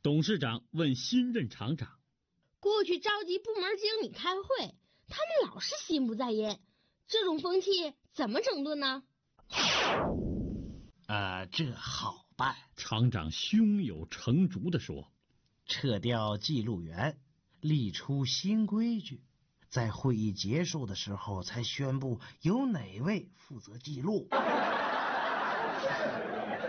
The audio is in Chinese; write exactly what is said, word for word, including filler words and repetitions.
董事长问新任厂长： 过去召集部门经理开会，他们老是心不在焉，这种风气怎么整顿呢？ 呃，这好办。 厂长胸有成竹地说： 撤掉记录员，立出新规矩，在会议结束的时候才宣布由哪位负责记录。